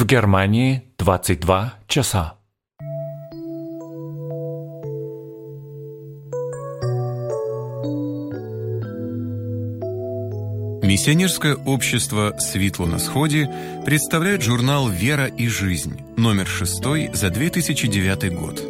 В Германии 22 часа. Миссионерское общество «Светло на сходе» представляет журнал «Вера и жизнь», номер 6 за 2009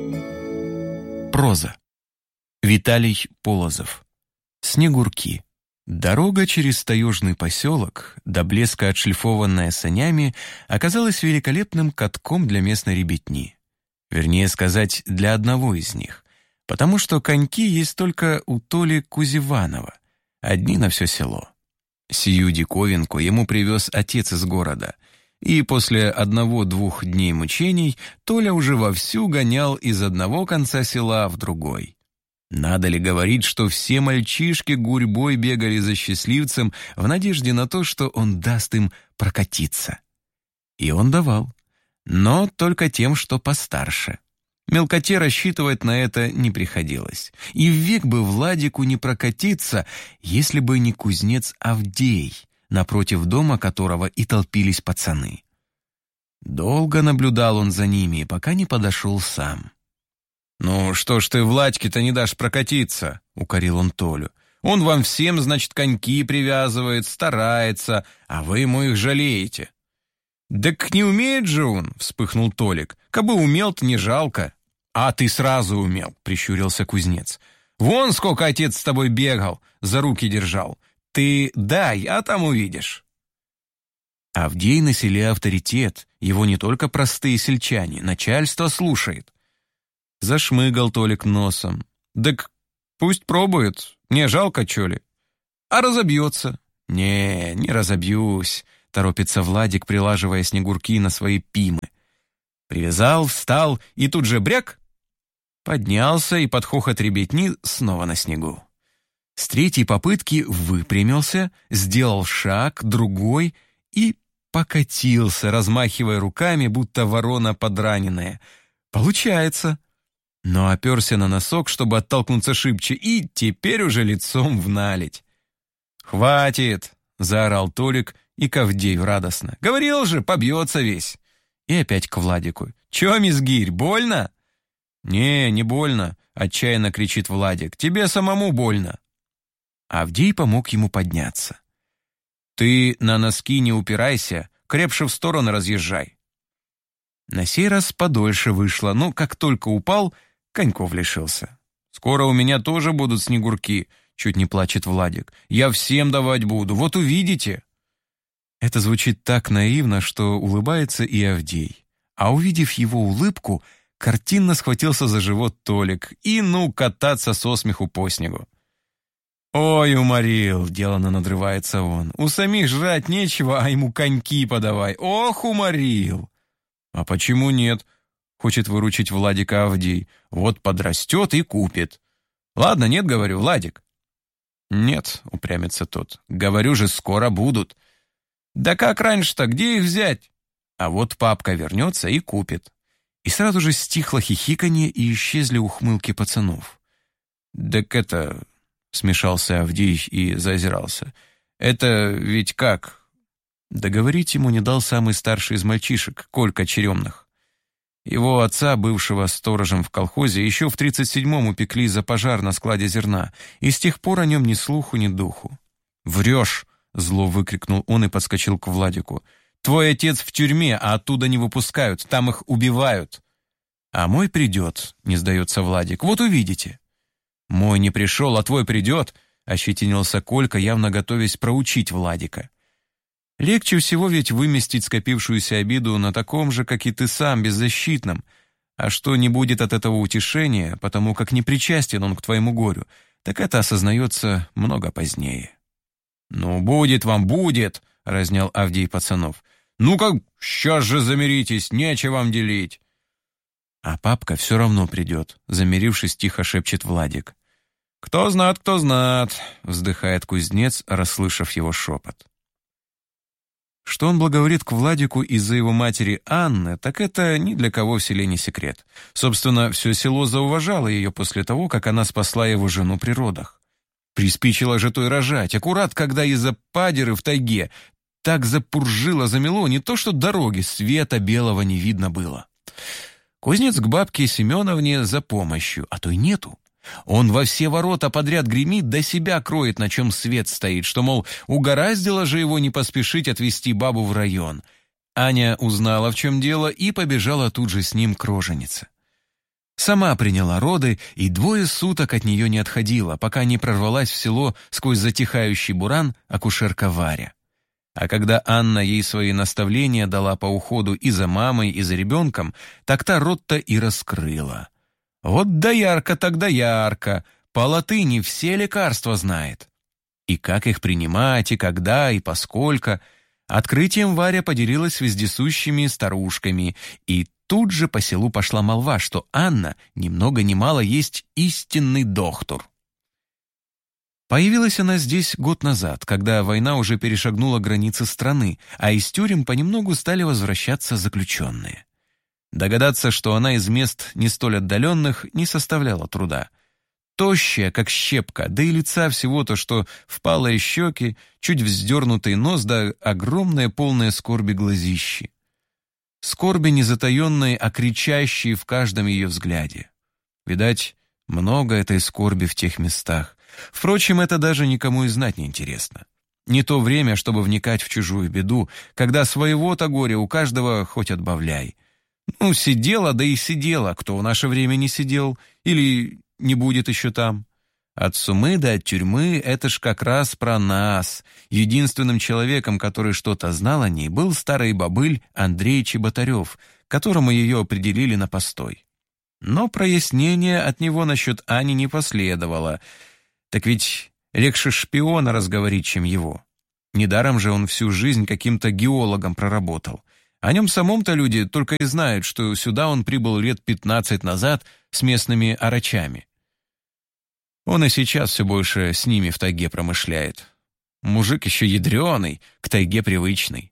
год. Проза. Виталий Полозов. Снегурки. Дорога через таежный поселок, до блеска отшлифованная санями, оказалась великолепным катком для местной ребятни. Вернее сказать, для одного из них, потому что коньки есть только у Толи Кузеванова, одни на все село. Сию диковинку ему привез отец из города, и после 1-2 дней мучений Толя уже вовсю гонял из одного конца села в другой. Надо ли говорить, что все мальчишки гурьбой бегали за счастливцем в надежде на то, что он даст им прокатиться. И он давал, но только тем, что постарше. Мелкоте рассчитывать на это не приходилось. И век бы Владику не прокатиться, если бы не кузнец Авдей, напротив дома которого и толпились пацаны. Долго наблюдал он за ними, пока не подошел сам. «Ну что ж ты Владьке-то не дашь прокатиться?» — укорил он Толю. «Он вам всем, значит, коньки привязывает, старается, а вы ему их жалеете». «Так не умеет же он!» — вспыхнул Толик. «Кабы умел-то не жалко». «А ты сразу умел!» — прищурился кузнец. «Вон сколько отец с тобой бегал, за руки держал. Ты дай, а там увидишь». Авдей на селе авторитет, его не только простые сельчане, начальство слушает. Зашмыгал Толик носом. «Так пусть пробует, мне жалко, чё ли?» «А разобьется?» Не разобьюсь», — торопится Владик, прилаживая снегурки на свои пимы. Привязал, встал и тут же бряк. Поднялся и под хохот ребятни снова на снегу. С 3-й попытки выпрямился, сделал шаг, другой и покатился, размахивая руками, будто ворона подраненная. Получается. Но оперся на носок, чтобы оттолкнуться шибче, и теперь уже лицом в наледь. «Хватит!» — заорал Толик и к Авдею радостно. «Говорил же, побьется весь!» И опять к Владику. «Чё, мизгирь, больно?» «Не больно», — отчаянно кричит Владик. «Тебе самому больно». Авдей помог ему подняться. «Ты на носки не упирайся, крепше в сторону разъезжай». На сей раз подольше вышло, но как только упал, коньков лишился. «Скоро у меня тоже будут снегурки», — чуть не плачет Владик. «Я всем давать буду, вот увидите». Это звучит так наивно, что улыбается и Авдей. А увидев его улыбку, картинно схватился за живот Толик и кататься со смеху по снегу. «Ой, уморил!» — деланно надрывается он. «У самих жрать нечего, а ему коньки подавай. Ох, уморил!» «А почему нет?» — хочет выручить Владика Авдей. «Вот подрастет и купит». «Ладно, нет, говорю, Владик». «Нет», — упрямится тот. «Говорю же, скоро будут». «Да как раньше-то, где их взять?» А вот папка вернется и купит. И сразу же стихло хихиканье и исчезли ухмылки пацанов. «Так это...» — смешался Авдей и заозирался. «Это ведь как?» Договорить ему не дал самый старший из мальчишек, Колька Черемных. Его отца, бывшего сторожем в колхозе, еще в 37-м упекли за пожар на складе зерна, и с тех пор о нем ни слуху, ни духу. «Врешь!» — зло выкрикнул он и подскочил к Владику. «Твой отец в тюрьме, а оттуда не выпускают, там их убивают». «А мой придет», — не сдается Владик, — «вот увидите». «Мой не пришел, а твой придет», — ощетинился Колька, явно готовясь проучить Владика. Легче всего ведь выместить скопившуюся обиду на таком же, как и ты сам, беззащитном. А что не будет от этого утешения, потому как не причастен он к твоему горю, так это осознается много позднее. «Ну, будет вам, будет!» — разнял Авдей пацанов. «Ну-ка, сейчас же замиритесь, нечего вам делить!» «А папка все равно придет», — замирившись, тихо шепчет Владик. «Кто знат, — вздыхает кузнец, расслышав его шепот. Что он благоволит к Владику из-за его матери Анны, так это ни для кого в селе не секрет. Собственно, все село зауважало ее после того, как она спасла его жену при родах. Приспичило же той рожать, аккурат, когда из-за падеры в тайге так запуржило, замело, не то что дороги, света белого не видно было. Кузнец к бабке Семеновне за помощью, а то и нету. Он во все ворота подряд гремит, да себя кроет, на чем свет стоит, что, мол, угораздило же его не поспешить отвезти бабу в район. Аня узнала, в чем дело, и побежала тут же с ним к роженице. Сама приняла роды, и 2 суток от нее не отходила, пока не прорвалась в село сквозь затихающий буран акушерка Варя. А когда Анна ей свои наставления дала по уходу и за мамой, и за ребенком, так та рот-то и раскрыла. Вот доярка так доярка, по латыни все лекарства знает. И как их принимать, и когда, и поскольку. Открытием Варя поделилась с вездесущими старушками, и тут же по селу пошла молва, что Анна ни много ни мало есть истинный доктор. Появилась она здесь год назад, когда война уже перешагнула границы страны, а из тюрем понемногу стали возвращаться заключенные. Догадаться, что она из мест не столь отдаленных, не составляло труда. Тощая, как щепка, да и лица всего-то, что впалые щеки, чуть вздернутый нос, да огромное полное скорби глазищи. Скорби не затаенные, а кричащие в каждом ее взгляде. Видать, много этой скорби в тех местах. Впрочем, это даже никому и знать не интересно. Не то время, чтобы вникать в чужую беду, когда своего-то горя у каждого хоть отбавляй. Ну, сидела, да и сидела, кто в наше время не сидел, или не будет еще там. От сумы до от тюрьмы — это ж как раз про нас. Единственным человеком, который что-то знал о ней, был старый бобыль Андрей Чеботарев, которому ее определили на постой. Но прояснения от него насчет Ани не последовало. Так ведь легче шпиона разговорить, чем его. Недаром же он всю жизнь каким-то геологом проработал. О нем самом-то люди только и знают, что сюда он прибыл лет 15 назад с местными орачами. Он и сейчас все больше с ними в тайге промышляет. Мужик еще ядреный, к тайге привычный.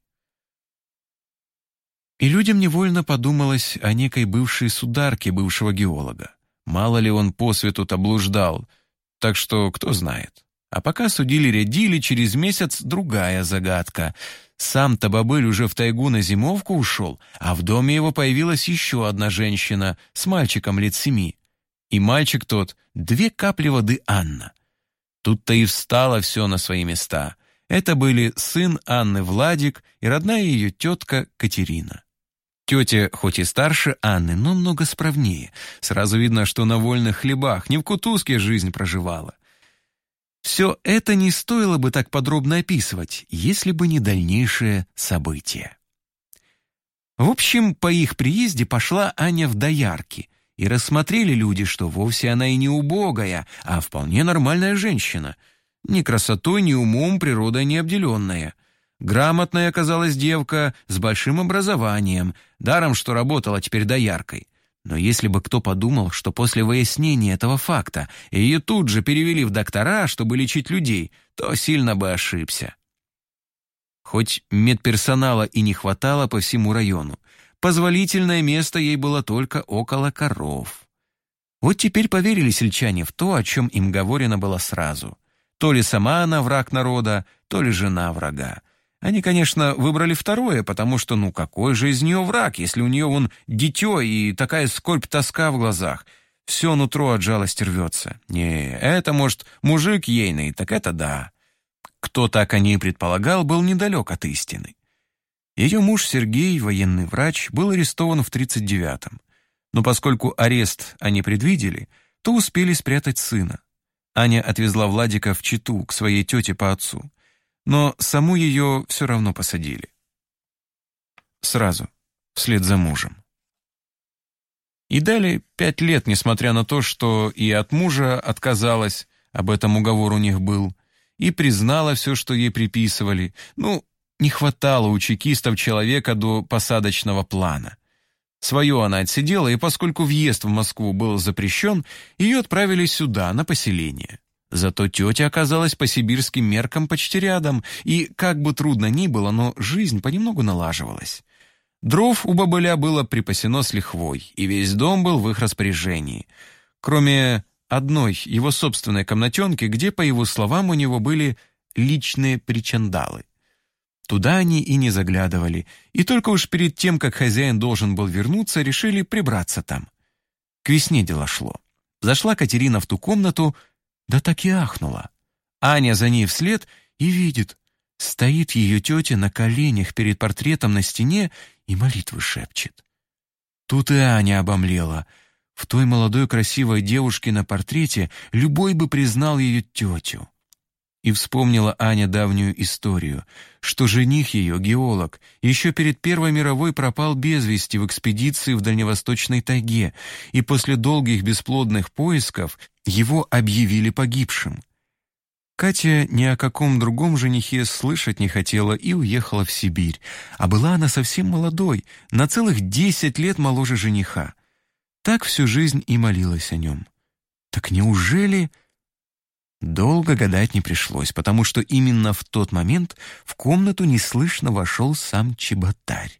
И людям невольно подумалось о некой бывшей сударке бывшего геолога. Мало ли он по свету-то блуждал, так что кто знает. А пока судили-рядили, через месяц другая загадка. Сам-то бобыль уже в тайгу на зимовку ушел, а в доме его появилась еще одна женщина с мальчиком лет 7. И мальчик тот — 2 капли воды Анна. Тут-то и встало все на свои места. Это были сын Анны Владик и родная ее тетка Катерина. Тетя хоть и старше Анны, но много справнее. Сразу видно, что на вольных хлебах, не в кутузке жизнь проживала. Все это не стоило бы так подробно описывать, если бы не дальнейшие события. В общем, по их приезде пошла Аня в доярки, и рассмотрели люди, что вовсе она и не убогая, а вполне нормальная женщина. Ни красотой, ни умом природой не обделенная. Грамотная оказалась девка с большим образованием, даром, что работала теперь дояркой. Но если бы кто подумал, что после выяснения этого факта ее тут же перевели в доктора, чтобы лечить людей, то сильно бы ошибся. Хоть медперсонала и не хватало по всему району, позволительное место ей было только около коров. Вот теперь поверили сельчане в то, о чем им говорено было сразу. То ли сама она враг народа, то ли жена врага. Они, конечно, выбрали второе, потому что, какой же из нее враг, если у нее вон дитё и такая скорбь-тоска в глазах. Все нутро от жалости рвется. Не, это, может, мужик ейный, так это да. Кто так о ней предполагал, был недалек от истины. Ее муж Сергей, военный врач, был арестован в 1939-м. Но поскольку арест они предвидели, то успели спрятать сына. Аня отвезла Владика в Читу к своей тете по отцу. Но саму ее все равно посадили. Сразу, вслед за мужем. И дали 5 лет, несмотря на то, что и от мужа отказалась, об этом уговор у них был, и признала все, что ей приписывали. Не хватало у чекистов человека до посадочного плана. Свое она отсидела, и поскольку въезд в Москву был запрещен, ее отправили сюда, на поселение. Зато тетя оказалась по сибирским меркам почти рядом, и, как бы трудно ни было, но жизнь понемногу налаживалась. Дров у бобыля было припасено с лихвой, и весь дом был в их распоряжении, кроме одной его собственной комнатенки, где, по его словам, у него были личные причандалы. Туда они и не заглядывали, и только уж перед тем, как хозяин должен был вернуться, решили прибраться там. К весне дело шло. Зашла Катерина в ту комнату, да так и ахнула. Аня за ней вслед и видит, стоит ее тетя на коленях перед портретом на стене и молитвы шепчет. Тут и Аня обомлела. В той молодой красивой девушке на портрете любой бы признал ее тетю. И вспомнила Аня давнюю историю, что жених ее, геолог, еще перед Первой мировой пропал без вести в экспедиции в Дальневосточной тайге, и после долгих бесплодных поисков его объявили погибшим. Катя ни о каком другом женихе слышать не хотела и уехала в Сибирь, а была она совсем молодой, на целых 10 лет моложе жениха. Так всю жизнь и молилась о нем. Так неужели... Долго гадать не пришлось, потому что именно в тот момент в комнату неслышно вошел сам Чеботарь.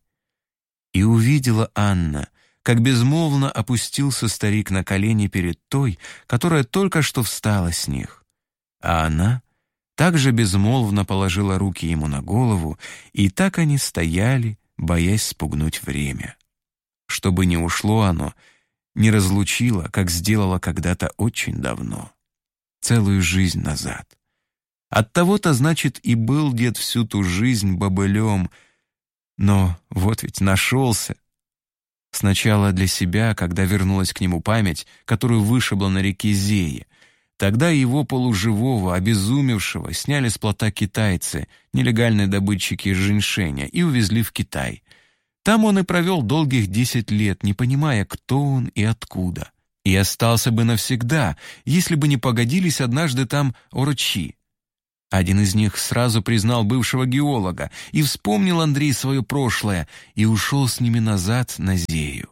И увидела Анна, как безмолвно опустился старик на колени перед той, которая только что встала с них. А она также безмолвно положила руки ему на голову, и так они стояли, боясь спугнуть время. Чтобы не ушло оно, не разлучило, как сделала когда-то очень давно. Целую жизнь назад. Оттого-то, значит, и был дед всю ту жизнь бобылем. Но вот ведь нашелся. Сначала для себя, когда вернулась к нему память, которую вышибла на реке Зее. Тогда его полуживого, обезумевшего, сняли с плота китайцы, нелегальные добытчики женьшеня, и увезли в Китай. Там он и провел долгих 10 лет, не понимая, кто он и откуда. И остался бы навсегда, если бы не погодились однажды там орочи. Один из них сразу признал бывшего геолога, и вспомнил Андрей свое прошлое, и ушел с ними назад на Зею.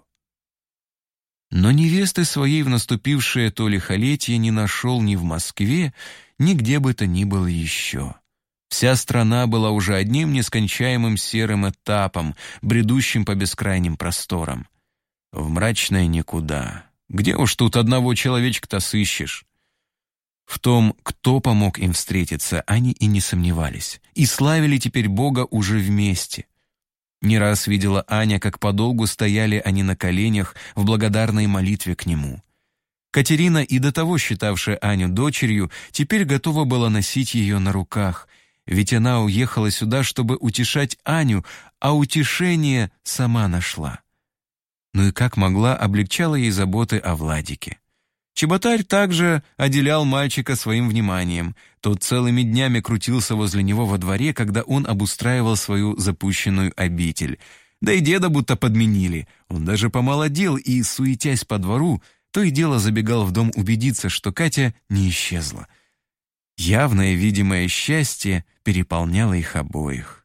Но невесты своей в наступившее то лихолетие не нашел ни в Москве, ни где бы то ни было еще. Вся страна была уже одним нескончаемым серым этапом, бредущим по бескрайним просторам. В мрачное никуда. Где уж тут одного человечка-то сыщешь? В том, кто помог им встретиться, они и не сомневались, и славили теперь Бога уже вместе. Не раз видела Аня, как подолгу стояли они на коленях в благодарной молитве к нему. Катерина, и до того считавшая Аню дочерью, теперь готова была носить ее на руках, ведь она уехала сюда, чтобы утешать Аню, а утешение сама нашла. Ну и как могла, облегчала ей заботы о Владике. Чеботарь также отделял мальчика своим вниманием. Тот целыми днями крутился возле него во дворе, когда он обустраивал свою запущенную обитель. Да и деда будто подменили. Он даже помолодел и, суетясь по двору, то и дело забегал в дом убедиться, что Катя не исчезла. Явное видимое счастье переполняло их обоих.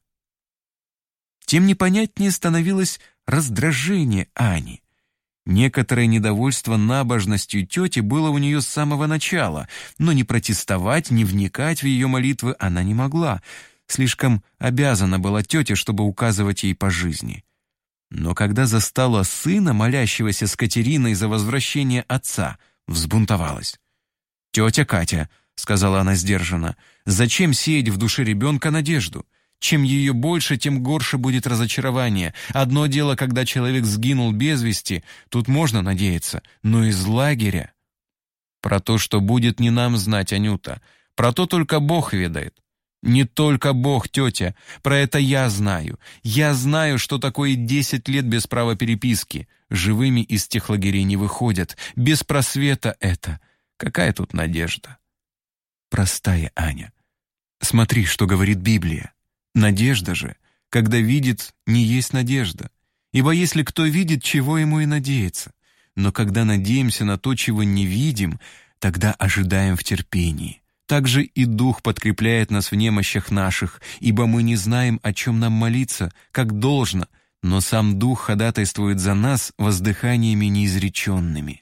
Тем непонятнее становилось раздражение Ани. Некоторое недовольство набожностью тети было у нее с самого начала, но ни протестовать, ни вникать в ее молитвы она не могла. Слишком обязана была тетя, чтобы указывать ей по жизни. Но когда застала сына, молящегося с Катериной за возвращение отца, взбунтовалась. «Тетя Катя», — сказала она сдержанно, — «зачем сеять в душе ребенка надежду? Чем ее больше, тем горше будет разочарование. Одно дело, когда человек сгинул без вести, тут можно надеяться, но из лагеря...» «Про то, что будет, не нам знать, Анюта. Про то только Бог ведает». «Не только Бог, тетя. Про это я знаю. Я знаю, что такое 10 лет без права переписки. Живыми из тех лагерей не выходят. Без просвета это. Какая тут надежда?» «Простая, Аня. Смотри, что говорит Библия. Надежда же, когда видит, не есть надежда. Ибо если кто видит, чего ему и надеяться. Но когда надеемся на то, чего не видим, тогда ожидаем в терпении. Также и Дух подкрепляет нас в немощах наших, ибо мы не знаем, о чем нам молиться, как должно, но сам Дух ходатайствует за нас воздыханиями неизреченными».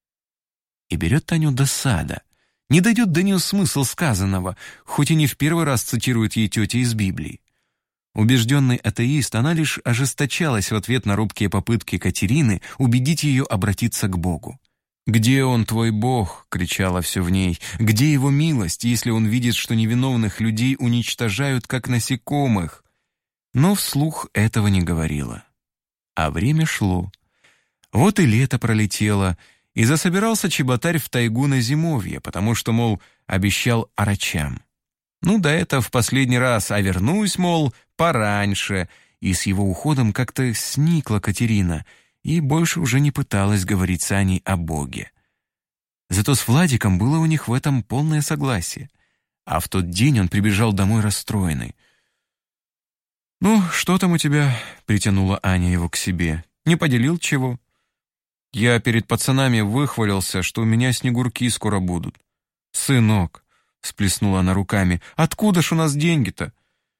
И берет Таню досада. Не дойдет до нее смысл сказанного, хоть и не в первый раз цитирует ей тетя из Библии. Убежденный атеист, она лишь ожесточалась в ответ на робкие попытки Катерины убедить ее обратиться к Богу. «Где он, твой Бог?» — кричала все в ней. «Где его милость, если он видит, что невиновных людей уничтожают, как насекомых? но вслух этого не говорила. А время шло. Вот и лето пролетело, и засобирался чеботарь в тайгу на зимовье, потому что, мол, обещал орачам. Ну да это в последний раз, а вернусь, мол, пораньше. И с его уходом как-то сникла Катерина и больше уже не пыталась говорить с Аней о Боге. Зато с Владиком было у них в этом полное согласие. А в тот день он прибежал домой расстроенный. «Ну, что там у тебя?» — притянула Аня его к себе. «Не поделил чего?» «Я перед пацанами выхвалился, что у меня снегурки скоро будут». «Сынок», — всплеснула она руками, — «откуда ж у нас деньги-то?»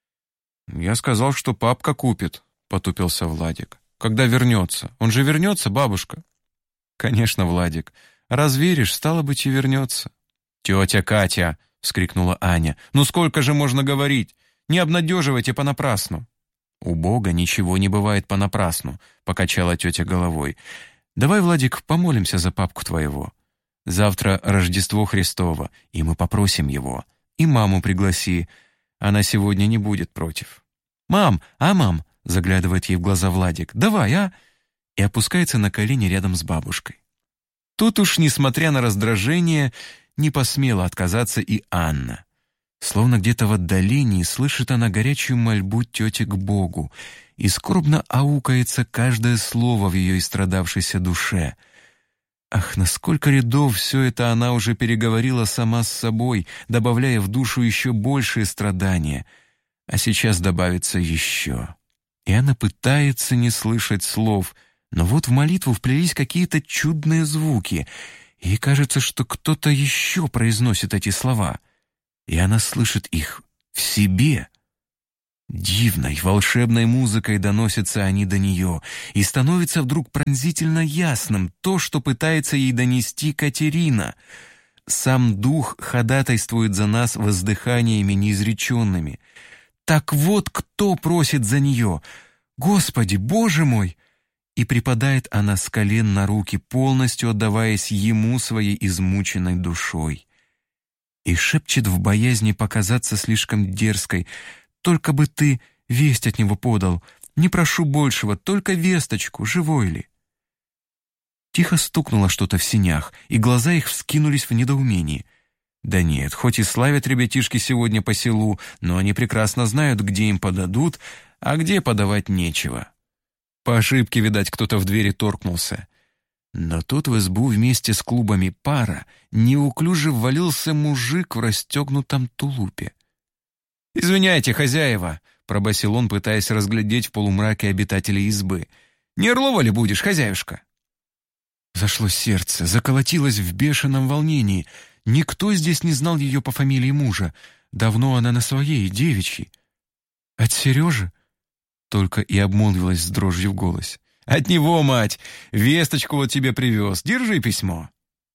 «Я сказал, что папка купит», — потупился Владик. «Когда вернется? Он же вернется, бабушка?» «Конечно, Владик. Раз веришь, стало быть, и вернется». «Тетя Катя!» — вскрикнула Аня. «Ну сколько же можно говорить? Не обнадеживайте понапрасну». «У Бога ничего не бывает понапрасну», — покачала тетя головой. «Давай, Владик, помолимся за папку твоего. Завтра Рождество Христово, и мы попросим его. И маму пригласи. Она сегодня не будет против». «Мам, мам!» — заглядывает ей в глаза Владик. «Давай, а?» И опускается на колени рядом с бабушкой. Тут уж, несмотря на раздражение, не посмела отказаться и Анна. Словно где-то в отдалении слышит она горячую мольбу тети к Богу, и скорбно аукается каждое слово в ее истрадавшейся душе. Ах, на сколько рядов все это она уже переговорила сама с собой, добавляя в душу еще большие страдания. А сейчас добавится еще. И она пытается не слышать слов, но вот в молитву вплелись какие-то чудные звуки, и ей кажется, что кто-то еще произносит эти слова, и она слышит их в себе. Дивной, волшебной музыкой доносятся они до нее, и становится вдруг пронзительно ясным то, что пытается ей донести Катерина. Сам Дух ходатайствует за нас воздыханиями неизреченными. Так вот кто просит за нее? Господи, Боже мой! И припадает она с колен на руки, полностью отдаваясь ему своей измученной душой. И шепчет в боязни показаться слишком дерзкой: «Только бы ты весть от него подал, не прошу большего, только весточку, живой ли?» Тихо стукнуло что-то в сенях, и глаза их вскинулись в недоумении. Да нет, хоть и славят ребятишки сегодня по селу, но они прекрасно знают, где им подадут, а где подавать нечего. По ошибке, видать, кто-то в двери торкнулся. Но тут в избу вместе с клубами пара неуклюже ввалился мужик в расстегнутом тулупе. «Извиняйте, хозяева», — пробасил он, пытаясь разглядеть в полумраке обитателей избы. «Не Орлова ли будешь, хозяюшка?» Зашло сердце, заколотилось в бешеном волнении. Никто здесь не знал ее по фамилии мужа. Давно она на своей, девичьей. «От Сережи?» Только и обмолвилась с дрожью в голосе. «От него, мать! Весточку вот тебе привез. Держи письмо».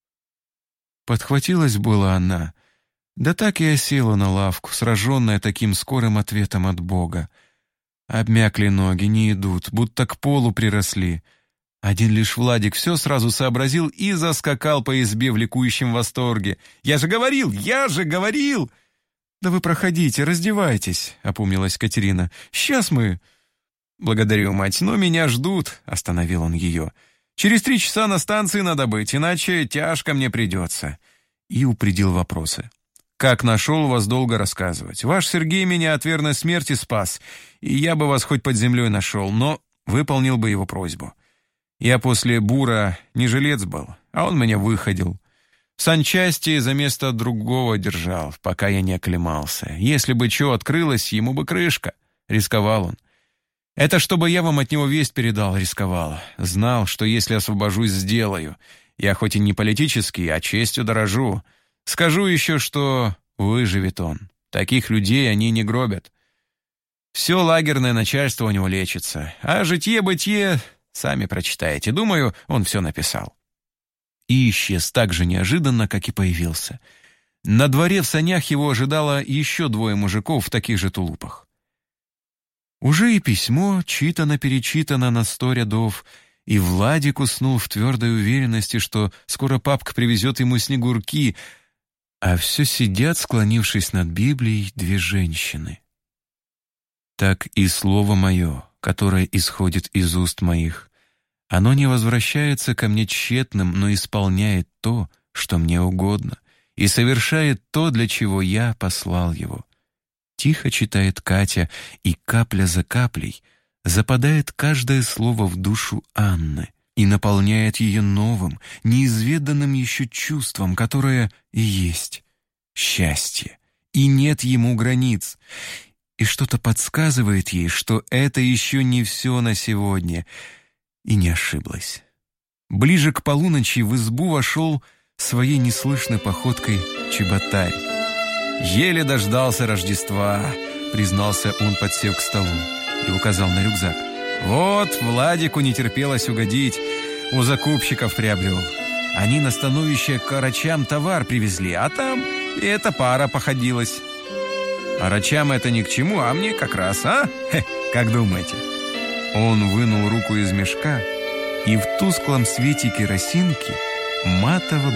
Подхватилась была она, да так и осела на лавку, сраженная таким скорым ответом от Бога. Обмякли ноги, не идут, будто к полу приросли. Один лишь Владик все сразу сообразил и заскакал по избе в ликующем восторге. «Я же говорил! Я же говорил!» «Да вы проходите, раздевайтесь», — опомнилась Катерина. «Сейчас мы...» «Благодарю, мать, но меня ждут», — остановил он ее. «Через 3 часа на станции надо быть, иначе тяжко мне придется». И упредил вопросы. «Как нашел, вас долго рассказывать. Ваш Сергей меня от верной смерти спас, и я бы вас хоть под землей нашел, но выполнил бы его просьбу. Я после бура не жилец был, а он меня выходил. В санчасти за место другого держал, пока я не оклемался. Если бы что открылось, ему бы крышка. Рисковал он. Это чтобы я вам от него весть передал, рисковал. Знал, что если освобожусь, сделаю. Я хоть и не политический, а честью дорожу. Скажу еще, что выживет он. Таких людей они не гробят. Все лагерное начальство у него лечится. А житье-бытие сами прочитаете. Думаю, он все написал». И исчез так же неожиданно, как и появился. На дворе в санях его ожидало еще 2 мужиков в таких же тулупах. Уже и письмо читано-перечитано на 100 рядов, и Владик уснул в твердой уверенности, что скоро папка привезет ему снегурки, а все сидят, склонившись над Библией, 2 женщины. так и слово мое, которое исходит из уст моих, оно не возвращается ко мне тщетным, но исполняет то, что мне угодно, и совершает то, для чего я послал его». Тихо читает Катя, и капля за каплей западает каждое слово в душу Анны и наполняет ее новым, неизведанным еще чувством, которое и есть счастье, и нет ему границ. И что-то подсказывает ей, что это еще не все на сегодня, и не ошиблась. Ближе к полуночи в избу вошел своей неслышной походкой чеботарь. «Еле дождался Рождества», — признался он, подсев к столу и указал на рюкзак. «Вот, Владику не терпелось угодить, у закупщиков приобрел. Они на становище к Арачам товар привезли, а там и эта пара походилась. Арачам это ни к чему, а мне как раз, а? Как думаете?» Он вынул руку из мешка, и в тусклом свете керосинки матово